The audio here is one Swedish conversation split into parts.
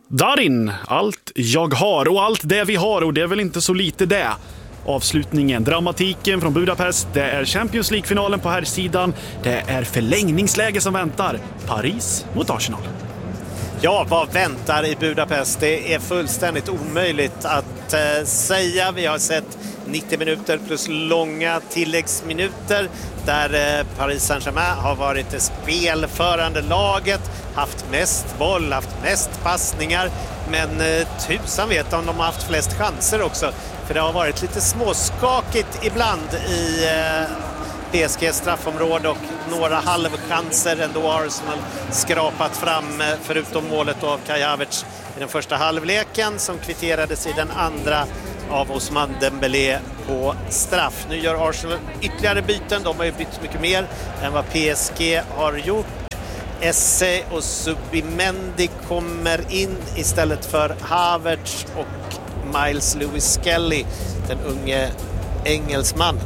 Darin, allt jag har och allt det vi har, och det är väl inte så lite det. Avslutningen, dramatiken från Budapest, det är Champions League-finalen på här sidan, det är förlängningsläge som väntar. Paris mot Arsenal. Ja, vad väntar i Budapest? Det är fullständigt omöjligt att säga. Vi har sett 90 minuter plus långa tilläggsminuter där Paris Saint-Germain har varit det spelförande laget, haft mest boll, haft mest passningar, men tusan vet om de har haft flest chanser också, för det har varit lite småskakigt ibland i PSG straffområde och några halvchanser ändå Arsenal skrapat fram, förutom målet av Kai Havertz i den första halvleken som kvitterades i den andra av Ousmane Dembélé på straff. Nu gör Arsenal ytterligare byten. De har ju bytt mycket mer än vad PSG har gjort. Esse och Subimendi kommer in istället för Havertz och Miles Lewis Skelly, den unge engelsman.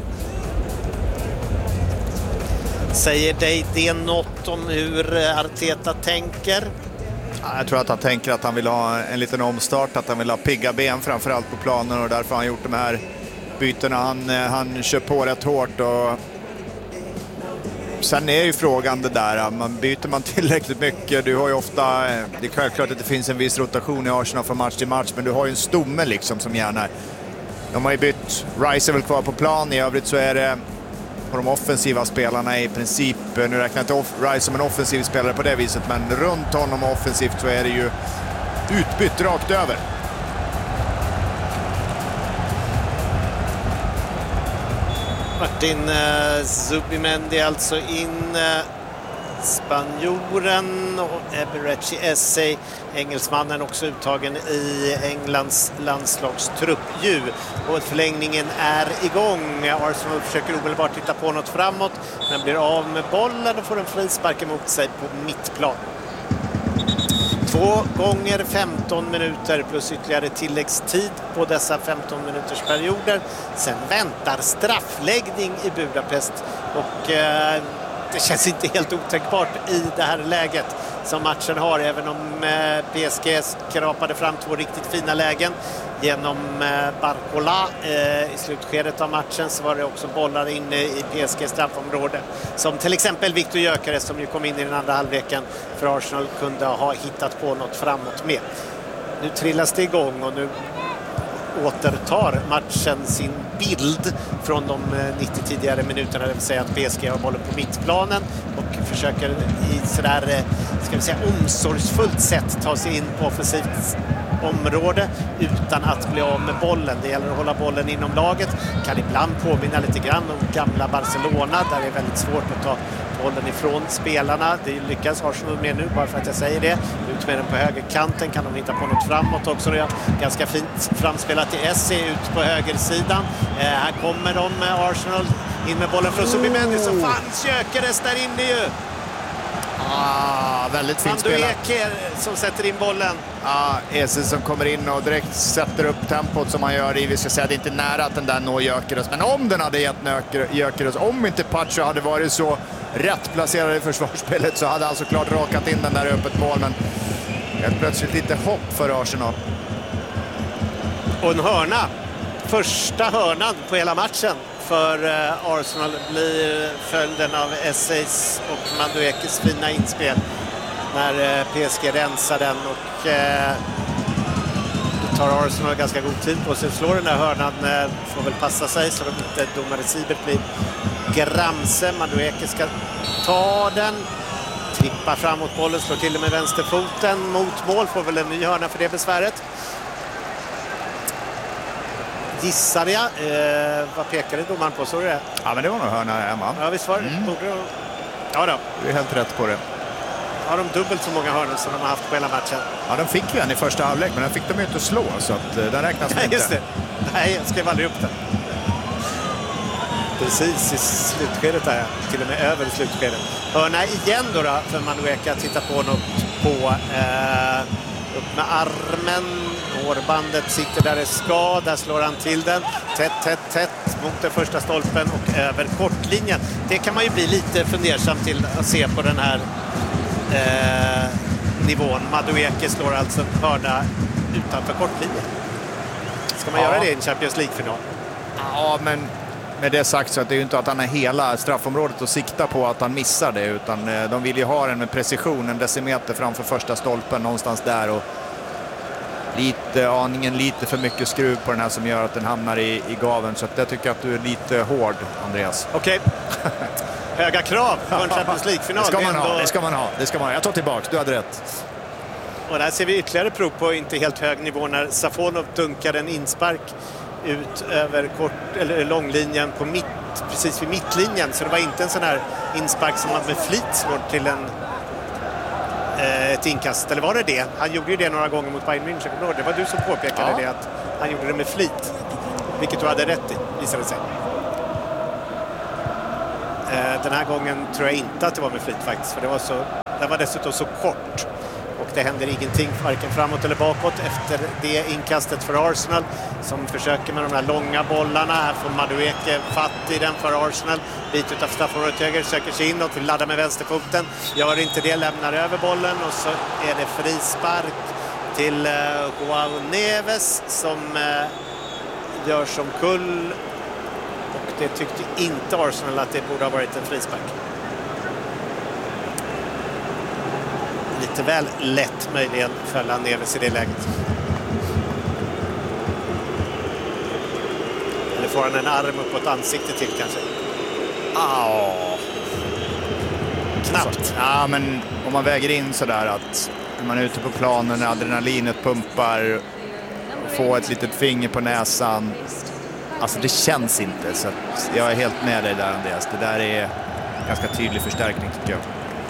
Säger dig det något om hur Arteta tänker? Jag tror att han tänker att han vill ha en liten omstart, att han vill ha pigga ben framförallt på planen, och därför har han gjort de här bytena. Han kör på rätt hårt, och sen är ju frågan det där, byter man tillräckligt mycket? Du har ju ofta, det är självklart att det finns en viss rotation i Arsenal från match till match, men du har ju en stomme liksom som gärna. De har ju bytt, Rice är väl kvar på plan, i övrigt så är det på de offensiva spelarna i princip, nu räknar jag inte Rice som en offensiv spelare på det viset, men runt honom offensivt så är det ju utbytt rakt över. Martin Zubimendi alltså in, spanjoren, och Eberechi Esse, engelsmannen, också uttagen i Englands landslagstrupp ju. Och förlängningen är igång. Arsenal försöker omedelbart titta på något framåt, men blir av med bollen och får en frispark emot sig på mittplan. 2 gånger 15 minuter plus ytterligare tilläggstid på dessa 15 minuters perioder. Sen väntar straffläggning i Budapest, och det känns inte helt otänkbart i det här läget som matchen har, även om PSG skrapade fram 2 riktigt fina lägen genom Barcola i slutskedet av matchen, så var det också bollar inne i PSG straffområde som till exempel Victor Gyökeres, som ju kom in i den andra halvleken för Arsenal, kunde ha hittat på något framåt med. Nu trillas det igång, och nu återtar matchen sin bild från de 90 tidigare minuterna, det vill säga att PSG har bollen på mittplanen och försöker i sådär, ska vi säga, omsorgsfullt sätt ta sig in på offensivt område utan att bli av med bollen. Det gäller att hålla bollen inom laget. Kan ibland påminna lite grann om gamla Barcelona, där det är väldigt svårt att ta bollen ifrån spelarna. Det lyckas Arsenal med nu, bara för att jag säger det. Ut med den på högerkanten, kan de hitta på något framåt också. Det är ganska fint framspelat till Esse ut på högersidan. Här kommer de, Arsenal, in med bollen från Subimendi, så fanns Gyökeres där inne ju. Väldigt fint spelat. Som sätter in bollen. Esse som kommer in och direkt sätter upp tempot som han gör i. Vi ska säga att det inte är nära att den där når Gyökeres, men om den hade gett Gyökeres, om inte Pacho hade varit så rätt placerad i försvarsspelet, så hade han såklart rakat in den där öppet mål, men helt plötsligt lite hopp för Arsenal. Och en hörna, första hörnan på hela matchen för Arsenal, blir följden av Esseis och Maduekes fina inspel när PSG rensar den, och tar Arsenal ganska god tid på sig att slå den där hörnan. Får väl passa sig så att inte domare Sibert blir gramse. Madueke ska ta den, trippar framåt bollen, slår till med vänsterfoten mot mål, får väl en ny hörna för det besväret. Gissar jag. Vad pekade domaren på? Så det? Ja, men det var nog hörna, Emma. Ja, visst var det. Ja då. Du är helt rätt på det. Har de dubbelt så många hörnor som de har haft på hela matchen? Ja, de fick ju en i första halvlek, men den fick de ju inte slå, så att den räknas inte. Just det. Nej, jag skrev aldrig upp den. Precis i slutskedet där, till och med över slutskedet. Hörna igen då för Madueke att titta på något på. Upp med armen. Hårbandet sitter där det ska. Där slår han till den. Tätt mot den första stolpen och över kortlinjen. Det kan man ju bli lite fundersam till att se på den här nivån. Madueke slår alltså en hörna utanför kortlinjen. Ska man göra det i en Champions League-final? Ja, men med det sagt så att det är ju inte att han är hela straffområdet och siktar på att han missar det, utan de vill ju ha den med precision, en decimeter framför första stolpen någonstans där, och aningen lite för mycket skruv på den här som gör att den hamnar i gaven. Så att jag tycker att du är lite hård, Andreas. Okej. Höga krav på en Champions League-final. Det ska man ha. Jag tar tillbaka, du hade rätt. Och där ser vi ytterligare prov på inte helt hög nivå när Safonov dunkar en inspark ut över långlinjen på precis vid mittlinjen. Så det var inte en sån här inspark som man med flit slår till ett inkast. Eller var det det? Han gjorde ju det några gånger mot Bayern München. Det var du som påpekade det, att han gjorde det med flit. Vilket du hade rätt i, visade sig. Den här gången tror jag inte att det var med flit faktiskt. För det var dessutom så kort. Och det händer ingenting varken framåt eller bakåt efter det inkastet för Arsenal, som försöker med de här långa bollarna. Här får Madueke fatt i den för Arsenal. Bit utav straffområdet höger, söker sig inåt, vill ladda med vänsterfoten. Gör inte det, lämnar över bollen och så är det frispark till Joao Neves som gör som kull. Och det tyckte inte Arsenal att det borde ha varit en frispark. Lite väl lätt möjligen fälla Neves i det läget. Eller får han en arm upp på ett ansikte till kanske? Knappt. Ja, men om man väger in sådär att när man är ute på planen när adrenalinet pumpar och får ett litet finger på näsan. Alltså det känns inte, så att jag är helt med dig där, Andreas. Det där är ganska tydlig förstärkning tycker jag.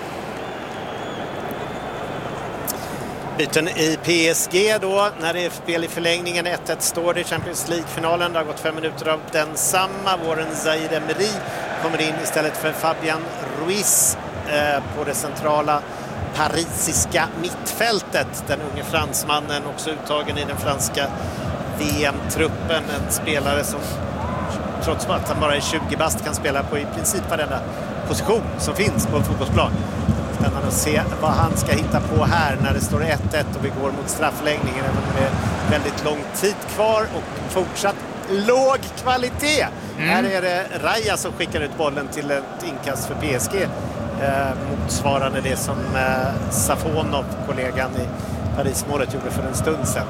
Byten i PSG då, när det är spel i förlängningen. 1-1 står det i Champions League-finalen. Det har gått 5 minuter av densamma. Våren Zaire Emery kommer in istället för Fabian Ruiz på det centrala parisiska mittfältet. Den unge fransmannen, också uttagen i den franska VM-truppen. En spelare som trots att han bara är 20 bast kan spela på i princip varenda position som finns på en fotbollsplan. Spännande att se vad han ska hitta på här när det står 1-1 och vi går mot straffläggningen, även om det är väldigt lång tid kvar och fortsatt låg kvalitet. Här är det Raya som skickar ut bollen till ett inkast för PSG, motsvarande det som Safonov, kollegan i Paris-målet, gjorde för en stund sedan.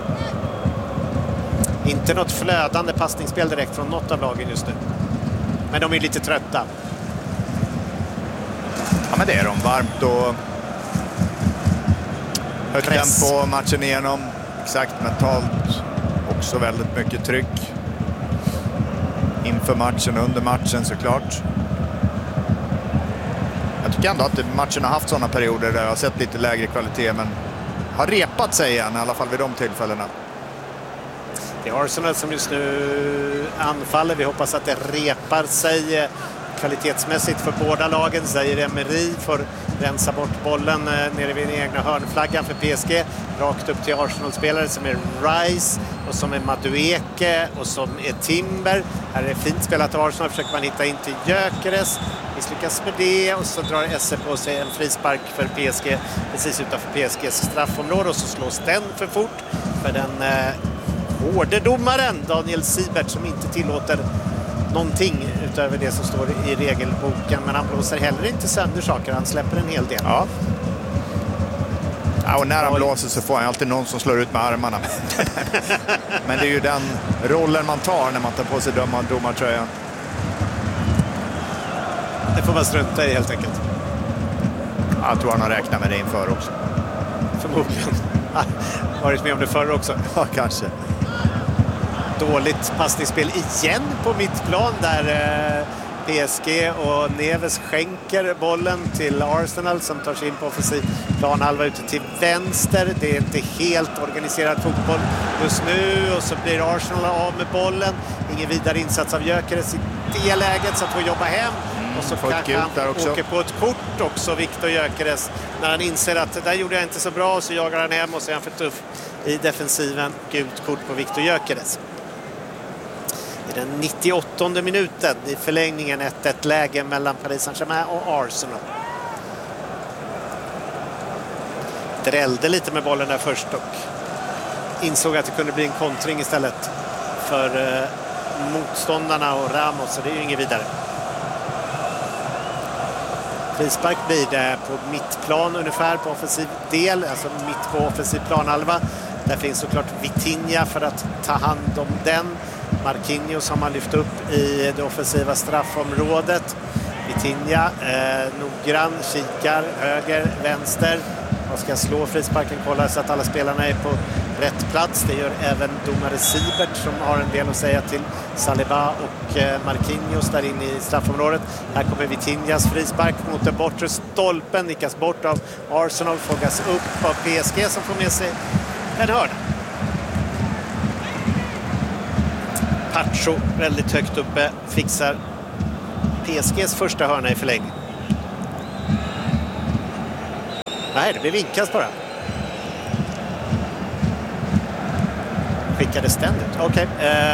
Inte något flödande passningsspel direkt från något av lagen just nu, men de är lite trötta. Ja, men det är de. Varmt och högt tempo matchen igenom. Exakt, mentalt också väldigt mycket tryck inför matchen och under matchen såklart. Jag tycker ändå att matchen har haft sådana perioder där jag har sett lite lägre kvalitet, men har repat sig igen i alla fall vid de tillfällena. Det är Arsenal som just nu anfaller. Vi hoppas att det repar sig kvalitetsmässigt för båda lagen. Zaire Emery får rensa bort bollen nere vid den egna hörnflaggan för PSG. Rakt upp till Arsenal-spelare som är Rice och som är Madueke och som är Timber. Här är det fint spelat av Arsenal. Försöker man hitta in till Gyökeres. Misslyckas med det och så drar Esse på sig en frispark för PSG precis utanför PSGs straffområde, och så slås den för fort för den hårde domaren Daniel Siebert, som inte tillåter någonting utöver det som står i regelboken, men han blåser heller inte sönder saker, han släpper en hel del. Ja, och när han blåser så får han alltid någon som slår ut med armarna. Men det är ju den rollen man tar när man tar på sig domartröjan. Det får man strunta i helt enkelt. Jag tror han har räknat med det inför också. Förmodligen. Varit med om det förr också. Ja, kanske. Dåligt passningsspel igen på mittplan där PSG och Neves skänker bollen till Arsenal som tar sig in på offensiv planhalva ute till vänster. Det är inte helt organiserad fotboll just nu, och så blir Arsenal av med bollen. Ingen vidare insats av Gyökeres i det läget, så att få jobba hem. Och så kanske han åker på ett kort också, Victor Gyökeres, när han inser att det där gjorde jag inte så bra, och så jagar han hem och så är han för tuff i defensiven. Gult kort på Victor Gyökeres. I den 98:e minuten i förlängningen, 1-1 läge mellan Paris Saint-Germain och Arsenal. drällde lite med bollen där först och insåg att det kunde bli en kontring istället för motståndarna och Ramos, så det är ju inget vidare. Frispark blir det på mittplan ungefär på offensiv del, alltså mitt på offensiv planhalva. Där finns såklart Vitinha för att ta hand om den. Marquinhos har man lyft upp i det offensiva straffområdet. Vitinha noggrann, kikar höger, vänster och ska slå frisparken, kollar så att alla spelarna är på rätt plats. Det gör även domare Siebert som har en del att säga till Saliba och Marquinhos där inne i straffområdet. Här kommer Vitinhas frispark mot den bortre stolpen, nickas bort av Arsenal, fångas upp av PSG som får med sig en hörna. Pacho väldigt högt uppe fixar PSGs första hörna i förlängning. Nej, det blir vinkast bara. Skickade ständigt. Okej.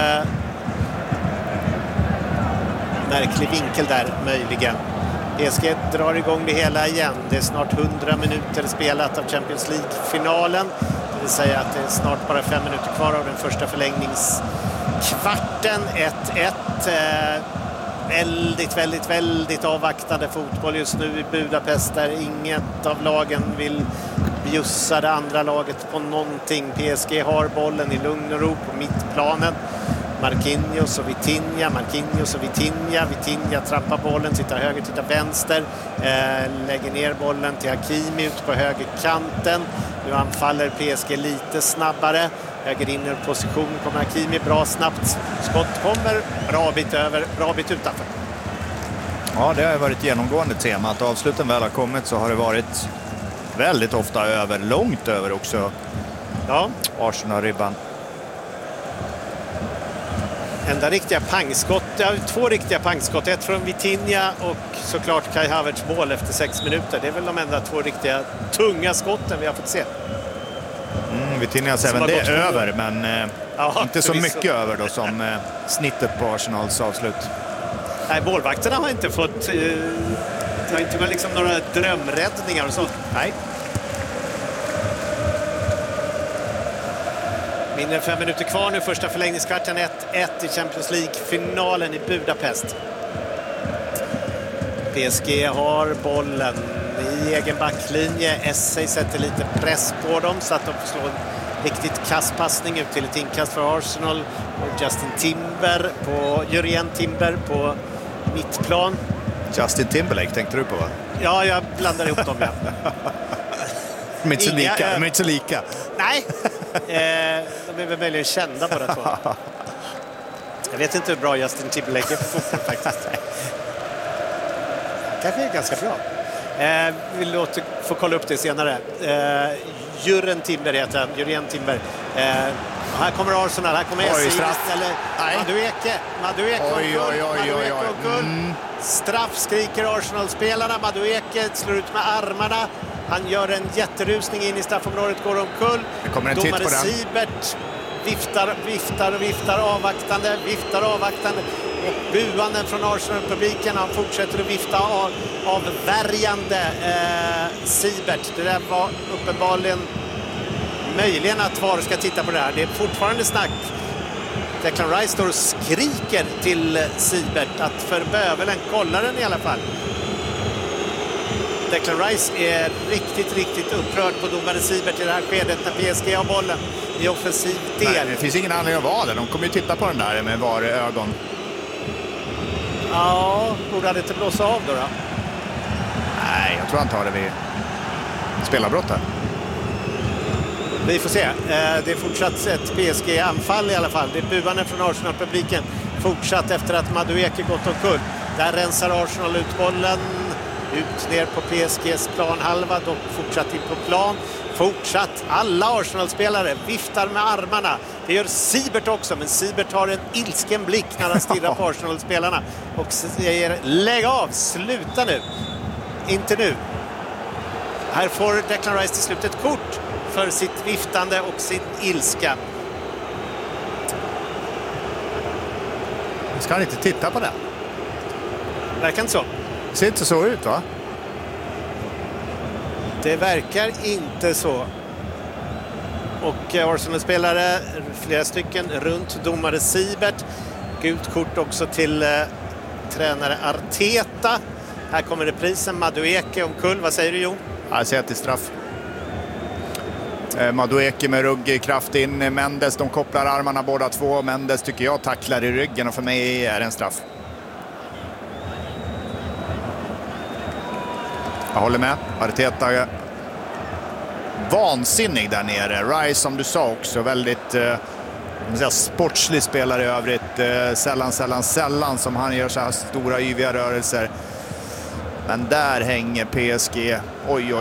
Märklig vinkel där möjligen. PSG drar igång det hela igen. Det är snart 100 minuter spelat av Champions League-finalen. Det vill säga att det är snart bara 5 minuter kvar av den första förlängningskvarten. 1-1. Väldigt avvaktande fotboll just nu i Budapest där inget av lagen vill bjussa det andra laget på någonting. PSG har bollen i lugn och ro på mittplanen. Marquinhos och Vitinha. Vitinha trappar bollen, tittar höger, tittar vänster. Lägger ner bollen till Hakimi ut på högerkanten. Nu anfaller PSG lite snabbare. Höger in i position kommer Hakimi, bra snabbt. Skott kommer, bra bit över, bra bit utanför. Ja, det har varit genomgående tema. Att avsluten väl har kommit så har det varit väldigt ofta över, långt över också. Ja. Arsenal-ribban. Enda riktiga pangskott, två riktiga pangskott. Ett från Vitinha och såklart Kai Havertz mål efter 6 minuter. Det är väl de enda 2 riktiga tunga skotten vi har fått se. Vitinhas även det är över, men inte så mycket över då som snittet på Arsenals avslut. Nej, målvakterna har inte fått det har inte varit liksom några drömräddningar och sånt. Nej. Mindre än 5 minuter kvar nu, första förlängningskvarten. 1-1 i Champions League-finalen i Budapest. PSG har bollen i egen backlinje. Essay sätter lite press på dem så att de får slå en riktigt kastpassning ut till ett inkast för Arsenal. Och Jurien Timber på mittplan. Justin Timberlake tänkte du på, va? Ja, jag blandar ihop dem. Ja. De är inte så lika. Nej, de är väl möjligen kända på det två. Jag vet inte hur bra Justin Timberlake är på fotboll faktiskt. Kanske är ganska bra. Vi låter få kolla upp det senare. Jurien Timber heter han. Jurien Timber. Här kommer Arsenal, här kommer Essi eller Madueke. Straff skriker Arsenal-spelarna. Madueke slår ut med armarna. Han gör en jätterusning in i straffområdet, går omkull. Det kommer en titt på den. Domare Siebert viftar avvaktande. Och buanden från Arsenal-publiken, han fortsätter att vifta avvärjande Siebert. Det där var uppenbarligen möjligen att VAR ska titta på det här. Det är fortfarande snack. Declan Rice står och skriker till Siebert att för bövelen kollar den i alla fall. Declan Rice är riktigt upprörd på domare Siebert i det här skedet när PSG har bollen i offensiv del. Nej, det finns ingen anledning att vara det. De kommer ju titta på den där med VAR-ögon. Ja, borde det inte blåsa av då? Nej, jag tror han tar det vid spelarbrott här. Vi får se. Det är fortsatt ett PSG-anfall i alla fall. Det är buande från Arsenal-publiken. Fortsatt efter att Madueke gått omkull. Där rensar Arsenal ut bollen. Ut ner på PSGs planhalva. Dock fortsatt in på plan. Fortsatt. Alla Arsenal-spelare viftar med armarna. Det gör Siebert också. Men Siebert har en ilsken blick när han stirrar på Arsenal-spelarna. Och säger lägg av. Sluta nu. Inte nu. Här får Declan Rice till slut ett kort för sitt viftande och sin ilska. Ska han inte titta på det? Verkar inte så. Det ser inte så ut, va? Det verkar inte så. Och Arsenal-spelare, flera stycken, runt domare Siebert. Gult kort också till tränare Arteta. Här kommer reprisen, Madueke omkull. Vad säger du, Jon? Jag säger till straff. Madueke med ruggkraft in. Mendes, de kopplar armarna båda två. Mendes tycker jag tacklar i ryggen och för mig är det en straff. Jag håller med. Arteta vansinnig där nere. Rice, som du sa också, väldigt sportslig spelare i övrigt. Sällan som han gör så här stora yviga rörelser. Men där hänger PSG. Oj.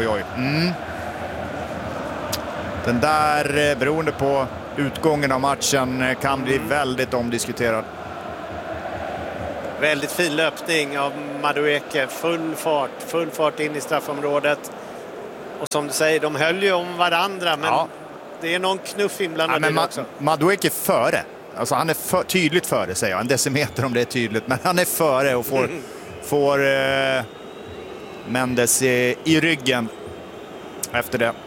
Den där, beroende på utgången av matchen, kan bli väldigt omdiskuterad. Väldigt fin löpning av Madueke. Full fart in i straffområdet. Och som du säger, de höll ju om varandra, men det är någon knuff inblandad i det också. Madueke före. Alltså han är tydligt före, säger jag. En decimeter om det är tydligt, men han är före och får Mendes i ryggen efter det.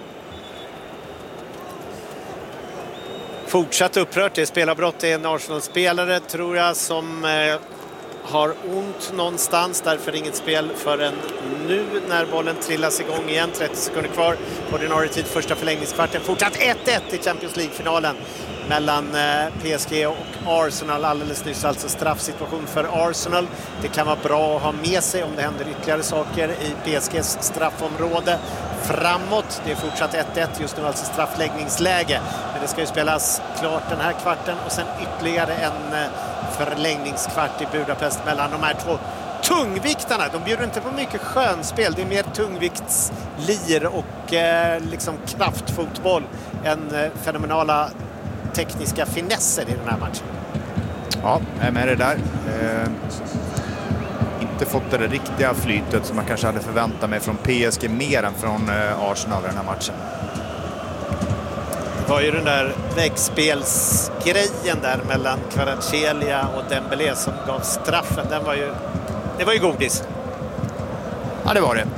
Fortsatt upprört. Det är spelarbrott. Det är en Arsenal-spelare, tror jag, som har ont någonstans. Därför inget spel förrän nu när bollen trillas igång igen. 30 sekunder kvar. Ordinarie tid, första förlängningskvarten. Fortsatt 1-1 i Champions League-finalen mellan PSG och Arsenal. Alldeles nyss alltså straffsituation för Arsenal. Det kan vara bra att ha med sig om det händer ytterligare saker i PSGs straffområde framåt. Det är fortsatt 1-1, just nu alltså straffläggningsläge. Men det ska ju spelas klart den här kvarten och sen ytterligare en förlängningskvart i Budapest mellan de här två tungviktarna. De bjuder inte på mycket skönspel. Det är mer tungviktslir och liksom kraftfotboll än fenomenala tekniska finesser i den här matchen. Ja, jag är med det där. Inte fått det riktiga flytet som man kanske hade förväntat mig från PSG mer än från Arsenal i den här matchen. Det var ju den där väggspelsgrejen där mellan Kvaratskhelia och Dembélé som gav straffen. Det var ju godis. Ja, det var det.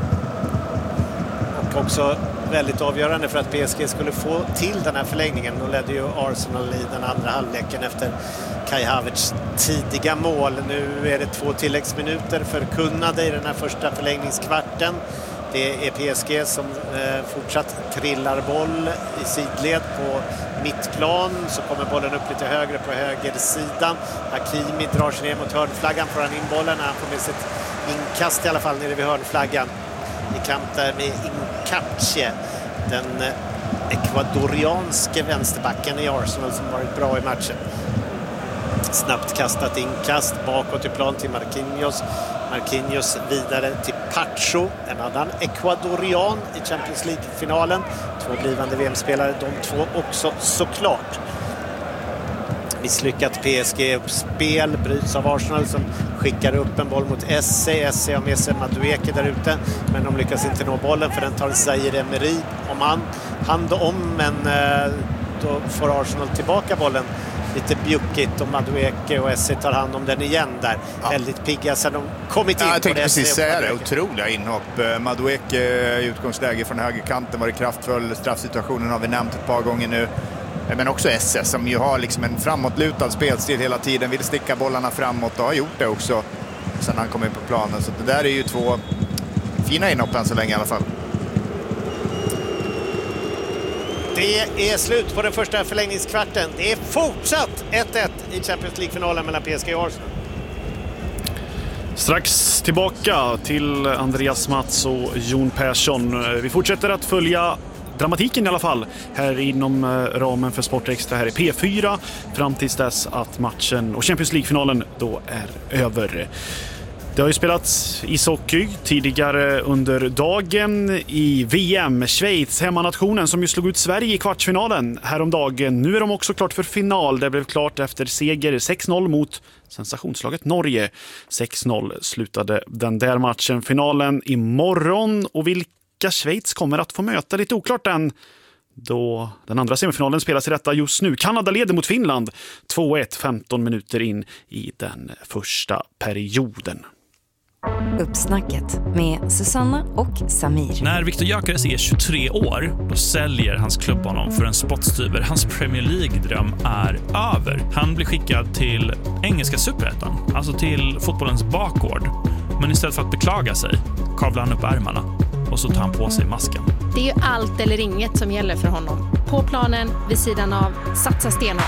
Och också väldigt avgörande för att PSG skulle få till den här förlängningen. Då ledde ju Arsenal i den andra halvleken efter Kai Havertz tidiga mål. Nu är det 2 tilläggsminuter förkunnade i den här första förlängningskvarten. Det är PSG som fortsatt trillar boll i sidled på mittplan. Så kommer bollen upp lite högre på högersidan. Hakimi drar sig ner mot hörnflaggan. Får han in bollen när han får med sitt inkast i alla fall nere vid hörnflaggan. I kamp där med Incapié, den ekvadorianske vänsterbacken i Arsenal som varit bra i matchen. Snabbt kastat inkast bakåt i plan till Marquinhos vidare till Pacho, en annan ekvadorian i Champions League-finalen. 2 blivande VM-spelare, de 2 också såklart. Misslyckat PSG-uppspel bryts av Arsenal som skickar upp en boll mot Esse. Esse har med sig Madueke där ute, men de lyckas inte nå bollen för den tar Zaire Emery om hand om, men då får Arsenal tillbaka bollen. Lite bjuckigt och Madueke och Esse tar hand om den igen där. Ja. Väldigt pigga sen de kommit in. Jag tänkte på precis säga det. Otroliga inhopp. Madueke i utgångsläge från högerkanten var det kraftfull. Straffsituationen har vi nämnt ett par gånger nu. Men också Esse som ju har liksom en framåtlutad spelstil hela tiden. Vill sticka bollarna framåt och har gjort det också sen han kom in på planen. Så det där är ju 2 fina inhopp än så länge i alla fall. Det är slut på den första förlängningskvarten. Det är fortsatt 1-1 i Champions League-finalen mellan PSG och Arsenal. Strax tillbaka till Andreas Mats och Jon Persson. Vi fortsätter att följa dramatiken i alla fall här inom ramen för Sportextra här i P4 fram tills dess att matchen och Champions League-finalen då är över. Det har ju spelats ishockey tidigare under dagen i VM. Schweiz, hemmanationen som ju slog ut Sverige i kvartsfinalen häromdagen. Nu är de också klart för final. Det blev klart efter seger 6-0 mot sensationslaget Norge. 6-0 slutade den där matchen. Finalen imorgon, och vilka Schweiz kommer att få möta lite oklart än. Då den andra semifinalen spelas i detta just nu. Kanada leder mot Finland 2-1 15 minuter in i den första perioden. Uppsnacket med Susanna och Samir. När Viktor Gyökeres är 23 år, då säljer hans klubb honom för en spottstyver. Hans Premier League-dröm är över. Han blir skickad till engelska superettan, alltså till fotbollens bakgård. Men istället för att beklaga sig kavlar han upp ärmarna och så tar han på sig masken. Det är ju allt eller inget som gäller för honom. På planen, vid sidan av, satsa stenhårt.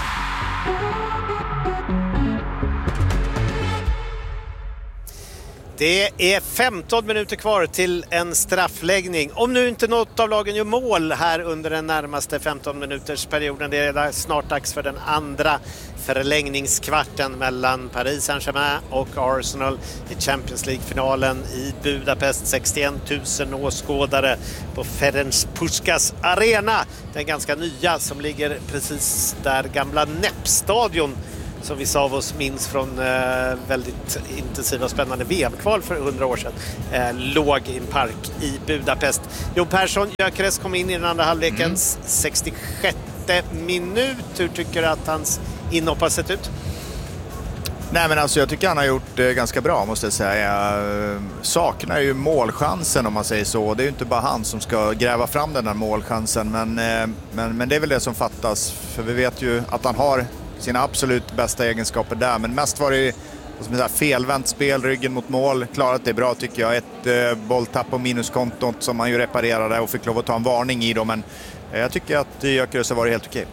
Det är 15 minuter kvar till en straffläggning. Om nu inte något av lagen gör mål här under den närmaste 15 minuters perioden. Det är snart dags för den andra förlängningskvarten mellan Paris Saint-Germain och Arsenal i Champions League-finalen i Budapest. 61 000 åskådare på Ferenc Puskás arena. Den ganska nya som ligger precis där gamla NEP-stadion som vissa av oss minns från väldigt intensiva och spännande VM-kval för 100 år sedan, låg i en park i Budapest. Jon Persson, Gyökeres kom in i den andra halvlekens 66 minut. Hur tycker du att hans inhopp har sett ut? Nej, men alltså jag tycker han har gjort det ganska bra, måste jag säga. Jag saknar ju målchansen, om man säger så. Det är ju inte bara han som ska gräva fram den här målchansen, men det är väl det som fattas. För vi vet ju att han har sina absolut bästa egenskaper där, men mest var det som ett felvänt spel, ryggen mot mål. Klarat det bra tycker jag. Ett bolltapp på minuskontot som han ju reparerade och fick lov att ta en varning i dem, men jag tycker att Gyökeres har varit helt okej.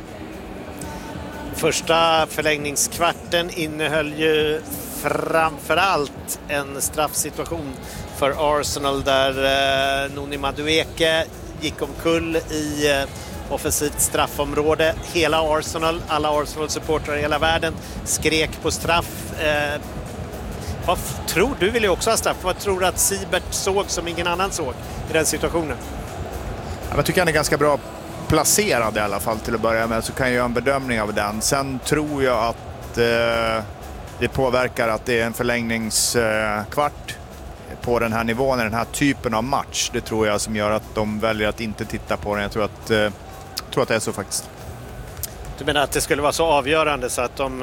Första förlängningskvarten innehöll ju framförallt en straffsituation för Arsenal där Noni Madueke gick omkull i offensivt straffområde. Hela Arsenal, alla Arsenal-supportrar i hela världen skrek på straff. Vad tror du? Vill ju också ha straff. Vad tror du att Siebert såg som ingen annan såg i den situationen? Jag tycker han är ganska bra placerad i alla fall till att börja med, så kan jag göra en bedömning av den. Sen tror jag att det påverkar att det är en förlängningskvart på den här nivån, i den här typen av match. Det tror jag som gör att de väljer att inte titta på den. Jag tror att det är så faktiskt. Du menar att det skulle vara så avgörande så att de...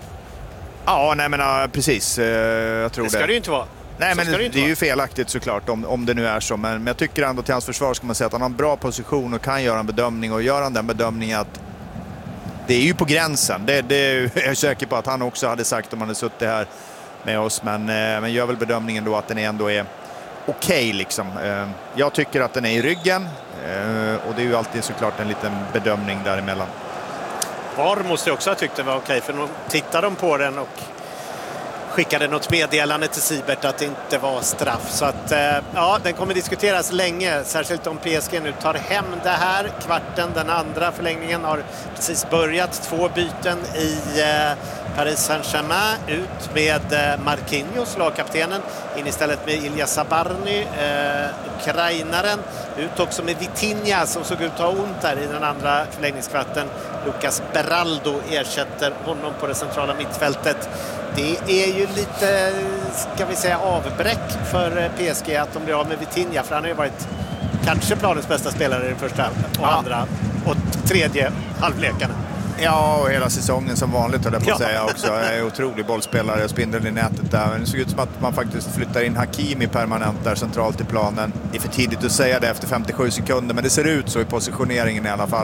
Ja, nej men precis. Jag tror det ska det ju inte vara. Nej, men det är ju felaktigt såklart om det nu är så. Men jag tycker ändå till hans försvar ska man säga att han har en bra position och kan göra en bedömning. Och gör han den bedömningen att det är ju på gränsen. Det är jag säker på att han också hade sagt om han hade suttit här med oss. Men gör väl bedömningen då att den ändå är okej liksom. Jag tycker att den är i ryggen. Och det är ju alltid såklart en liten bedömning däremellan. VAR måste jag också ha tyckt det var okej. För nu tittar de på den och skickade något meddelande till Siebert att det inte var straff. Så att ja, den kommer diskuteras länge. Särskilt om PSG nu tar hem det här. Kvarten, den andra förlängningen har precis börjat. 2 byten i Paris Saint-Germain. Ut med Marquinhos, lagkaptenen. In istället med Ilya Zabarny, ukrainaren. Ut också med Vitinha som såg ut att ha ont där i den andra förlängningskvarten. Lucas Beraldo ersätter honom på det centrala mittfältet. Det är ju lite, ska vi säga, avbräck för PSG att de blir av med Vitinha, för han har ju varit kanske planens bästa spelare i den första och andra och tredje halvlekarna. Ja, och hela säsongen som vanligt höll jag på att säga också. Är otrolig bollspelare, spindeln i nätet där. Men det såg ut som att man faktiskt flyttar in Hakimi permanent där centralt i planen. Det är för tidigt att säga det efter 57 sekunder, men det ser ut så i positioneringen i alla fall.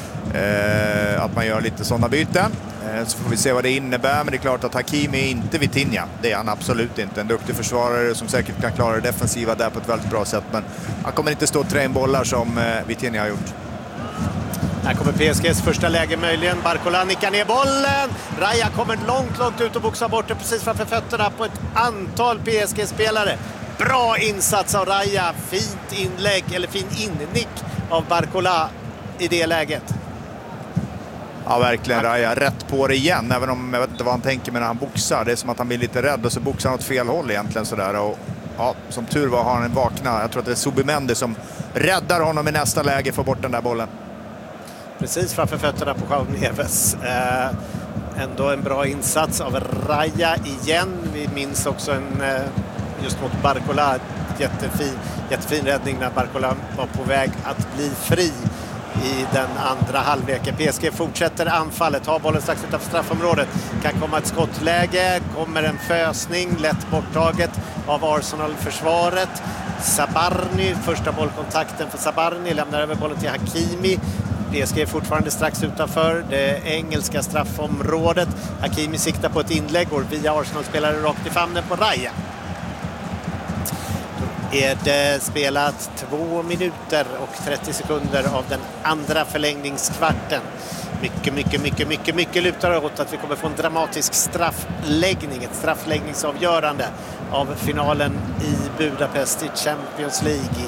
Att man gör lite sådana byten. Så får vi se vad det innebär, men det är klart att Hakimi är inte Vitinha. Det är han absolut inte. En duktig försvarare som säkert kan klara det defensiva där på ett väldigt bra sätt, men han kommer inte stå och trä in bollar som Vitinha har gjort. Här kommer PSGs första läge möjligen. Barcola nickar ner bollen. Raya kommer långt ut och boxar bort det precis framför fötterna på ett antal PSG-spelare. Bra insats av Raya. Fint inlägg, eller fin innick av Barcola i det läget. Ja, verkligen. Raya rätt på det igen, även om jag vet inte vad han tänker med när han boxar. Det är som att han blir lite rädd och så boxar han åt fel håll egentligen sådär. Och ja, som tur var har han en vakna. Jag tror att det är Zubimendi som räddar honom i nästa läge för bort den där bollen. Precis framför fötterna på João Neves. Ändå en bra insats av Raya igen. Vi minns också en just mot Barcola. Jättefin räddning när Barcola var på väg att bli fri i den andra halvleken. PSG fortsätter anfallet, har bollen strax utanför straffområdet. Kan komma ett skottläge, kommer en fösning, lätt borttaget av Arsenal-försvaret. Sabarny, första bollkontakten för Sabarny, lämnar över bollen till Hakimi. PSG är fortfarande strax utanför det engelska straffområdet. Hakimi siktar på ett inlägg, går via Arsenal-spelare rakt i famnen på Raya. Är det spelat 2 minuter och 30 sekunder av den andra förlängningskvarten. Mycket lutar åt att vi kommer få en dramatisk straffläggning, ett straffläggningsavgörande av finalen i Budapest i Champions League, i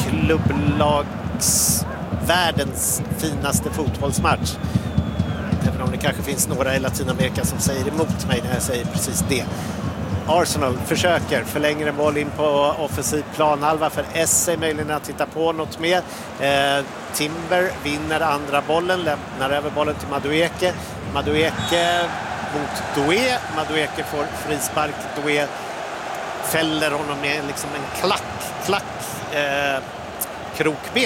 klubblagsvärldens finaste fotbollsmatch. Även om det kanske finns några i Latinamerika som säger emot mig när jag säger precis det. Arsenal försöker, förlänger en boll in på offensiv planhalva för Esse, möjligen att titta på något mer. Timber vinner andra bollen, lämnar över bollen till Madueke. Madueke mot Doué. Madueke får frispark. Doué fäller honom med liksom en klack krokben